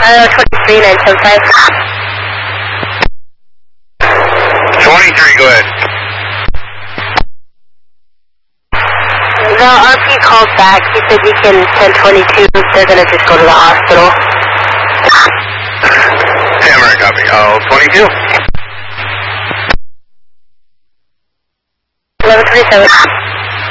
23, 975. 23, go ahead. The RP called back. He said you can 1022. They're going to just go to the hospital. Tamara, copy. 22. 1127.